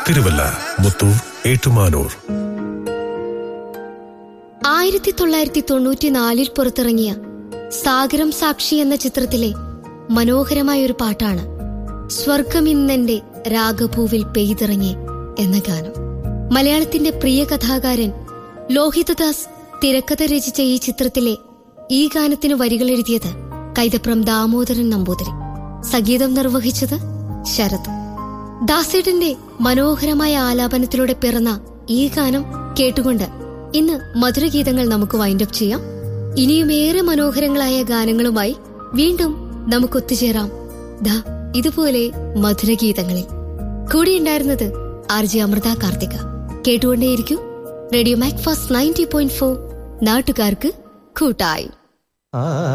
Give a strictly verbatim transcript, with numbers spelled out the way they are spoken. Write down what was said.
തിരുവല്ല, മുത്തൂർ, ഏറ്റുമാനൂർ. ആയിരത്തി തൊള്ളായിരത്തി തൊണ്ണൂറ്റിനാലിൽ പുറത്തിറങ്ങിയ സാഗരം സാക്ഷി എന്ന ചിത്രത്തിലെ മനോഹരമായൊരു പാട്ടാണ് സ്വർഗമിന്നെന്റെ രാഗഭൂവിൽ പെയ്തിറങ്ങി എന്ന ഗാനം. മലയാളത്തിന്റെ പ്രിയ കഥാകാരൻ ലോഹിതദാസ് തിരക്കഥ രചിച്ച ഈ ചിത്രത്തിലെ ഈ ഗാനത്തിന് വരികൾ എഴുതിയത് കൈതപ്രം ദാമോദരൻ നമ്പൂതിരി, സംഗീതം നിർവഹിച്ചത് ശരത്. ദാസേട്ടന്റെ മനോഹരമായ ആലാപനത്തിലൂടെ പിറന്ന ഈ ഗാനം കേട്ടുകൊണ്ട് ഇന്ന് മധുരഗീതങ്ങൾ നമുക്ക് വൈൻഡപ്പ് ചെയ്യാം. ഇനിയും ഏറെ മനോഹരങ്ങളായ ഗാനങ്ങളുമായി വീണ്ടും നമുക്ക് ഒത്തുചേരാം. ദാ ഇതുപോലെ മധുരഗീതങ്ങളിൽ കൂടിയുണ്ടായിരുന്നത് ആർ ജെ അമൃത കാർത്തിക. കേട്ടുകൊണ്ടേയിരിക്കൂ radio Macfast ninety point four, നാട്ടുകാർക്ക് കൂട്ടായി.